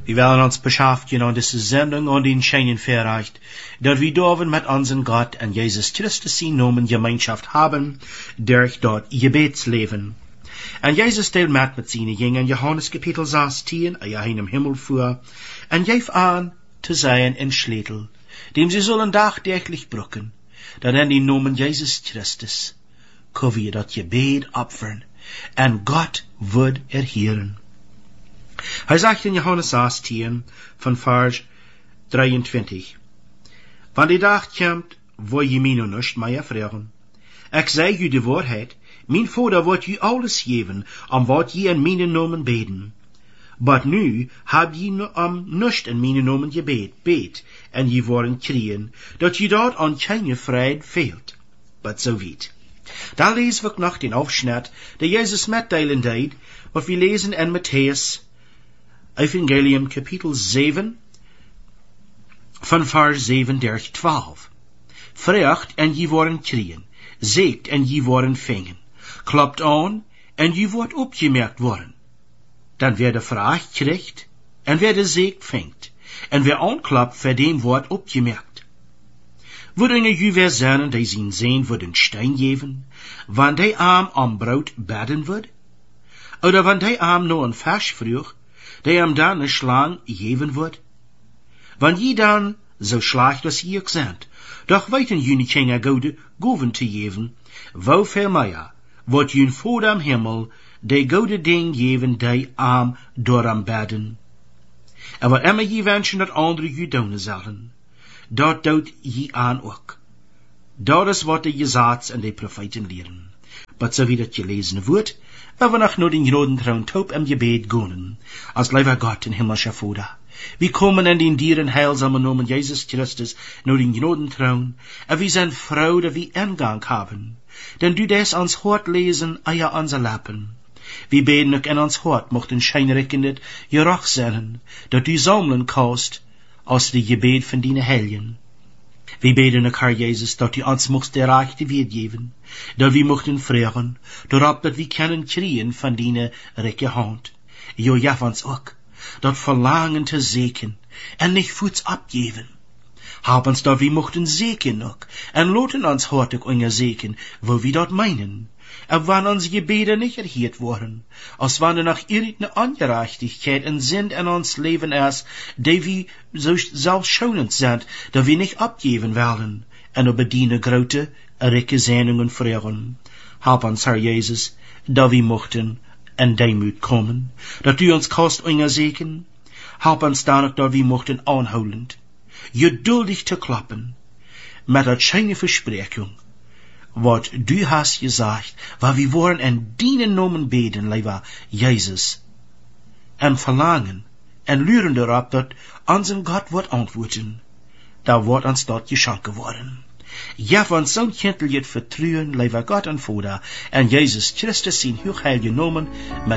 Wir wollen uns beschäftigen an diese Sendung und den Scheinen verreicht, dass wir dürfen mit unserem Gott und Jesus Christus in Namen Gemeinschaft haben, durch dort Gebetsleben. Und Jesus stellt mit seinen Jüngern Johannes Kapitel 16, im Himmel vor, und gef an zu sein in Schlätel, dem sie sollen dagtäglich brücken, dann in den Namen Jesus Christus, können wir das Gebet opfern, und Gott wird erhören. Hij sagt in Johannes 16, von Vers 23, Wann die Dag komt, wo je mij nog niet meer vragen. Ik zei u de waarheid, mijn Vader wordt u alles geven, om wat je in mijn namen beden. Maar nu heb je niet in mijn namen gebet, en je worden kriegen, dat je dat aan keine vrijheid fehlt. Maar zo weet. Da lesen wir noch den Aufschnitt, der Jesus mitteilen deed, wat wir lesen in Matthäus Evangelium Kapitel 7, von Vers 7 durch 12. Vraagt en je worden kriegen, zeekt en je worden vangen, klopt aan en je wordt opgemerkt worden. Dan wer de vraag krijgt en wer de zeekt vangt, en wer aanklopt, voor dem wordt opgemerkt. Worden je wer zijn die zijn zeen voor den Stein geven, wann die arm am brood baden wordt? Oder wann die arm no een vers vroeg, die am dan een slang geven wordt? Wann je dan so schlecht als je sind, doch weten jullie geen gode goven te geven, wou veel meer, wat jullie voor am Himmel, die gode ding geven, die arm door am baden. En wat immer je wensen dat andere je doen zullen, dat doet je aan ook. Dat is wat de Gesetz en de Propheten leren. Maar zo wie dat gelezen wordt, wenn wir noch nur den roten Thron taub im Gebet gehen, als lieber Gott, den himmlischer Vater. Wir kommen in den dieren heilsamen Namen Jesus Christus nur den roten Thron, und wir sind froh, dass wir Eingang haben. Denn du des ans Hort lesen, eier unser Lappen. Wir beten auch in ans Hort, mochten scheinreckendet geroch sein, dass du sammeln kannst, aus dem Gebet von deinen Helgen. Wir beten auch, Herr Jesus, dass du uns mocht der Rechte wird geben, dass wir mochten fragen, darauf, dass wir können kriegen von deiner recke Hand. Jo, ja, uns auch, dat Verlangen zu segen, und nicht Fuß abgeben. Hab uns, dass wir mochten segen auch, und loten uns heute unser Segen, wo wir dort meinen. Und wann unsere Gebete nicht erhört worden, als wann nach irgendeine Ungerechtigkeit und Sinn in uns Leben ist, die wir so selbstschonend sind, dass wir nicht abgeben werden, und über deine große, recke Sehnungen fragen. Hab uns, Herr Jesus, dass wir mochten in Demut kommen, dass du uns kannst unser Segen. Hab uns dann auch, dass wir mochten anholend, geduldig zu klappen, mit der schönen Versprechung, wat du hast gesagt, weil wir wollen in deinen Namen beten, lieber Jesus, und verlangen, und lüren darauf, dass unser Gott wird antworten, da wird uns dort geschenkt geworden. Ja, von so Kindel jetzt vertrauen, lieber Gott und Vater, und Jesus Christus in hochheiligen Namen,